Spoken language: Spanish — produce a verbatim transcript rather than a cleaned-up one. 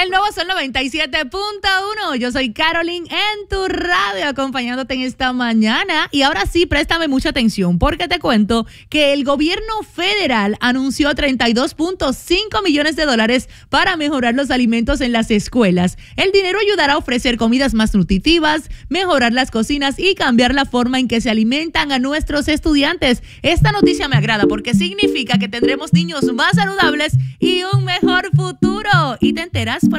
El nuevo Sol noventa y siete punto uno. Yo soy Carolyn en tu radio, acompañándote en esta mañana. Y ahora sí, préstame mucha atención, porque te cuento que el gobierno federal anunció treinta y dos punto cinco millones de dólares para mejorar los alimentos en las escuelas. El dinero ayudará a ofrecer comidas más nutritivas, mejorar las cocinas y cambiar la forma en que se alimentan a nuestros estudiantes. Esta noticia me agrada porque significa que tendremos niños más saludables y un mejor futuro. Y te enteras